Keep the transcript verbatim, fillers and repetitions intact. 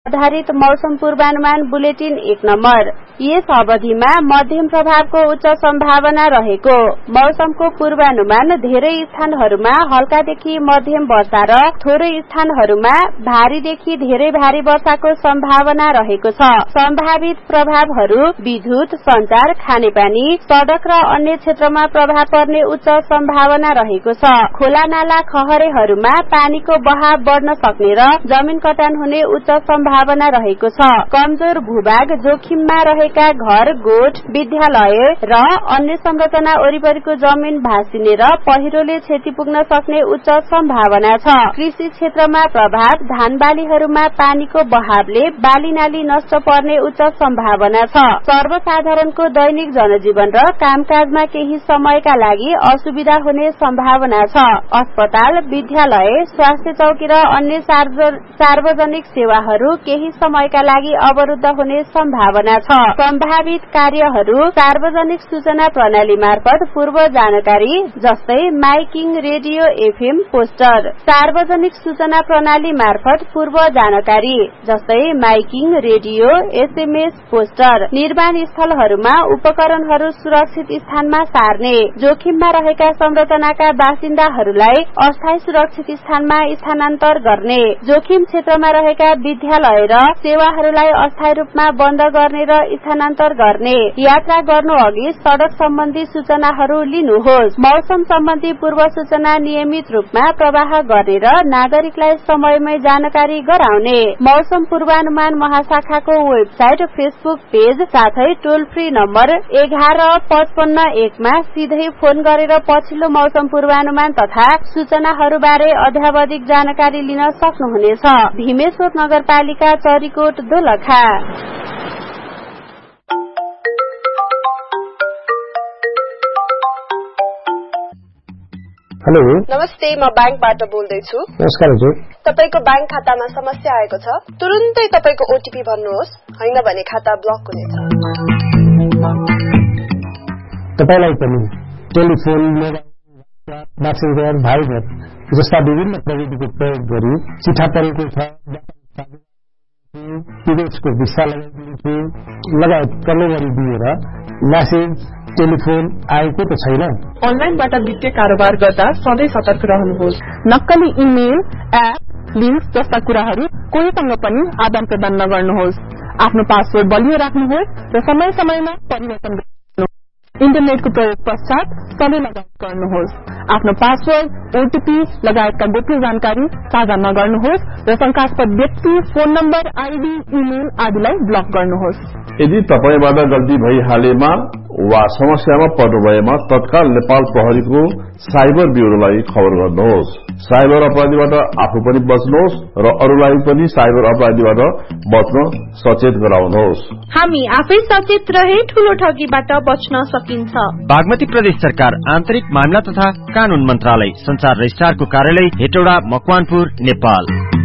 आधारित मौसम पूर्वानुमान बुलेटिन एक नम्बर। यस अवधिमा मध्यम प्रभावको उच्च सम्भावना रहेको मौसमको पूर्वानुमान धेरै स्थानहरूमा हल्कादेखि मध्यम वर्षा र थोरै स्थानहरूमा भारीदेखि धेरै भारी वर्षाको सम्भावना रहेको छ। सम्भावित प्रभावहरू विद्युत, संचार, खानेपानी, सड़क र अन्य क्षेत्रमा प्रभाव पर्ने उच्च सम्भावना रहेको छ। खोला नाला खहरेहरूमा पानीको बहाव बढ्न सक्ने र जमिन कटान हुने उच्च सम्भावना रहेको छ। कमजोर भूभाग जोखिममा रहेका घर, गोठ, विद्यालय र अन्य संरचना वरिपरिको जमिन भासिने र पहिरोले क्षति पुग्न सक्ने उच्च सम्भावना छ। कृषि क्षेत्रमा प्रभाव धान बालीहरूमा पानीको बहावले बाली नाली नष्ट पर्ने उच्च सम्भावना छ। सर्वसाधारणको दैनिक जनजीवन र कामकाजमा केही समयका लागि असुविधा हुने सम्भावना छ। अस्पताल, विद्यालय, स्वास्थ्य चौकी र अन्य सार्वजनिक सेवाहरू केही समयका लागि अवरुद्ध हुने सम्भावना छ। सम्भावित कार्यहरू सार्वजनिक सूचना प्रणाली मार्फत पूर्व जानकारी जस्तै माइकिङ, रेडियो, एफएम, पोस्टर। सार्वजनिक सूचना प्रणाली मार्फत पूर्व जानकारी जस्तै माइकिङ, रेडियो, एसएमएस, पोस्टर। निर्माण स्थलहरूमा उपकरणहरू सुरक्षित स्थानमा सार्ने। जोखिममा रहेका संरचनाका बासिन्दाहरूलाई अस्थायी सुरक्षित स्थानमा स्थानान्तर गर्ने। जोखिम क्षेत्रमा रहेका विद्यालय र सेवाहरूलाई अस्थायी रूपमा बन्द गर्ने र स्थानान्तर गर्ने। यात्रा गर्नु अघि सड़क सम्बन्धी सूचनाहरू लिनुहोस्। मौसम सम्बन्धी पूर्व सूचना नियमित रूपमा प्रवाह गर्ने र नागरिकलाई समयमै जानकारी गराउने। मौसम पूर्वानुमान महाशाखाको वेबसाइट, फेसबुक पेज साथै टोल फ्री नम्बर एघार पचपन्न एकमा सिधै फोन गरेर पछिल्लो मौसम पूर्वानुमान तथा सूचनाहरूबारे अध्यावधिक जानकारी लिन सक्नुहुनेछ। भीमेश्वर नगरपालिका, चरीकोट, दोलखा। हेलो, नमस्ते, म बैंकबाट बोल्दैछु। नमस्कार हजुर। तपाईको बैंक खातामा समस्या आएको छ? तुरुन्तै तपाईको ओटीपी भन्नुहोस्, हैन भने खाता ब्लक हुनेछ। तपाईलाई पनि टेलिफोन, मोबाइल, मैसेंजर, भाइबर जस्ता विभिन्न प्रविधिको प्रयोग गरी चिठा परेको छ, विदेशको भिसा लगाइदिन्छु लगायत प्रलोभन दिएर मैसेज, टेलिफोन आएको त छैन। अनलाइनबाट वित्तीय कारोबार गर्दा सधैँ सतर्क रहनुहोस्। नक्कली इमेल, एप, लिंक जस्ता कुराहरू कोहीसँग पनि आदान प्रदान नगर्नुहोस्। आफ्नो पासवर्ड बलियो राख्नुहोस् र समय समयमा परिवर्तन गर्नुहोस्। इन्टरनेटको प्रयोग पश्चात सधैँ लगायत गर्नुहोस्। आफ्नो पासवर्ड, ओटीपी लगायतका गोप्य जानकारी साझा नगर्नुहोस् र शंकास्पद व्यक्ति, फोन नम्बर, आईडी, इमेल आदिलाई ब्लक गर्नुहोस्। यदि तपाईबाट गल्ती भइहालेमा वा समस्यामा पर्नु भएमा तत्काल नेपाल प्रहरीको साइबर ब्यूरोलाई खबर गर्नुहोस्। साइबर अपराधीबाट आफू पनि बच्नुहोस् र अरूलाई पनि साइबर अपराधीबाट बच्न सचेत गराउनुहोस्। हामी आफै सचेत रहे ठूलो ठगीबाट बच्न सकिन्छ। बागमती प्रदेश सरकार आन्तरिक मामला तथा कानून मन्त्रालय, संचार रजिस्ट्रारको कार्यालय, हेटौडा, मकवानपुर, नेपाल।